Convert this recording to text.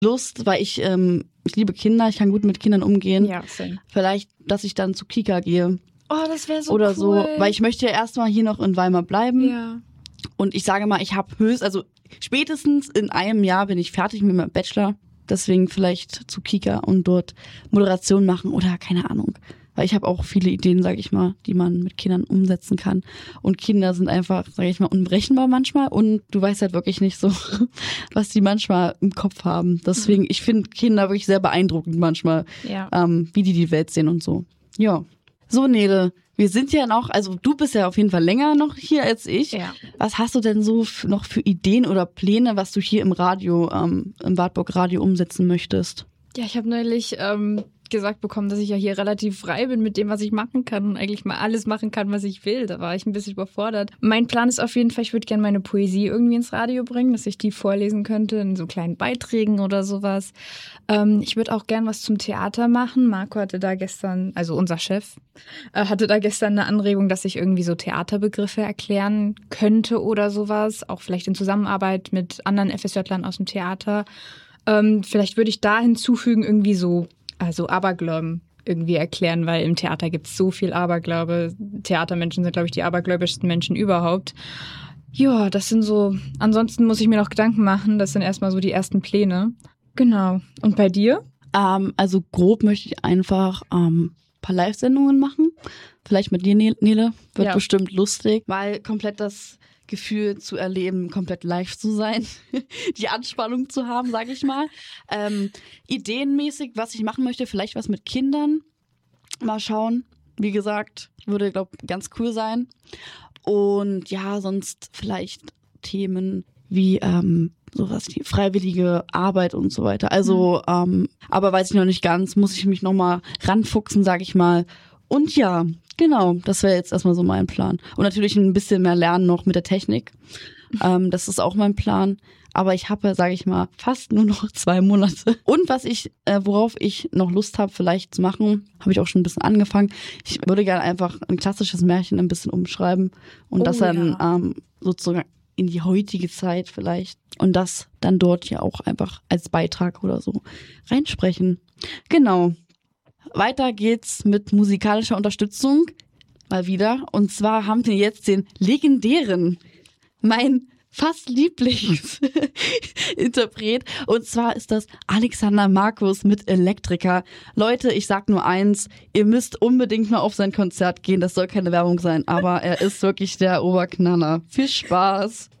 Lust, weil ich liebe Kinder, ich kann gut mit Kindern umgehen. Ja, same. Vielleicht, dass ich dann zu Kika gehe. Oh, das wäre so oder cool. so, weil ich möchte ja erstmal hier noch in Weimar bleiben. Ja. Und ich sage mal, ich habe spätestens in einem Jahr bin ich fertig mit meinem Bachelor. Deswegen vielleicht zu Kika und dort Moderation machen oder keine Ahnung. Weil ich habe auch viele Ideen, sage ich mal, die man mit Kindern umsetzen kann. Und Kinder sind einfach, sage ich mal, unberechenbar manchmal. Und du weißt halt wirklich nicht so, was die manchmal im Kopf haben. Deswegen, ich finde Kinder wirklich sehr beeindruckend manchmal, wie die Welt sehen und so. Ja. So, Nele, wir sind ja noch, also du bist ja auf jeden Fall länger noch hier als ich. Ja. Was hast du denn so noch für Ideen oder Pläne, was du hier im Radio, im Wartburg Radio umsetzen möchtest? Ja, ich habe neulich gesagt bekommen, dass ich ja hier relativ frei bin mit dem, was ich machen kann und eigentlich mal alles machen kann, was ich will. Da war ich ein bisschen überfordert. Mein Plan ist auf jeden Fall, ich würde gerne meine Poesie irgendwie ins Radio bringen, dass ich die vorlesen könnte in so kleinen Beiträgen oder sowas. Ich würde auch gern was zum Theater machen. Marco hatte da gestern, also unser Chef, hatte da gestern eine Anregung, dass ich irgendwie so Theaterbegriffe erklären könnte oder sowas. Auch vielleicht in Zusammenarbeit mit anderen FSJlern aus dem Theater. Vielleicht würde ich da hinzufügen, irgendwie so, also Aberglauben irgendwie erklären, weil im Theater gibt es so viel Aberglaube. Theatermenschen sind, glaube ich, die abergläubischsten Menschen überhaupt. Ja, das sind so, ansonsten muss ich mir noch Gedanken machen. Das sind erstmal so die ersten Pläne. Genau. Und bei dir? Also grob möchte ich einfach ein paar Live-Sendungen machen. Vielleicht mit dir, Nele. Wird bestimmt lustig, weil komplett das Gefühl zu erleben, komplett live zu sein, die Anspannung zu haben, sage ich mal. Ideenmäßig, was ich machen möchte, vielleicht was mit Kindern. Mal schauen. Wie gesagt, würde, glaube ich, ganz cool sein. Und ja, sonst vielleicht Themen wie sowas wie freiwillige Arbeit und so weiter. Also, aber weiß ich noch nicht ganz, muss ich mich nochmal ranfuchsen, sage ich mal. Und ja, genau, das wäre jetzt erstmal so mein Plan. Und natürlich ein bisschen mehr lernen noch mit der Technik. Das ist auch mein Plan. Aber ich habe, sage ich mal, fast nur noch 2 Monate. Und worauf ich noch Lust habe, vielleicht zu machen, habe ich auch schon ein bisschen angefangen. Ich würde gerne einfach ein klassisches Märchen ein bisschen umschreiben und das dann sozusagen in die heutige Zeit vielleicht. Und das dann dort ja auch einfach als Beitrag oder so reinsprechen. Genau. Weiter geht's mit musikalischer Unterstützung. Mal wieder. Und zwar haben wir jetzt den legendären, mein fast Lieblingsinterpret. Und zwar ist das Alexander Markus mit Elektriker. Leute, ich sag nur eins, ihr müsst unbedingt mal auf sein Konzert gehen. Das soll keine Werbung sein, aber er ist wirklich der Oberknaller. Viel Spaß.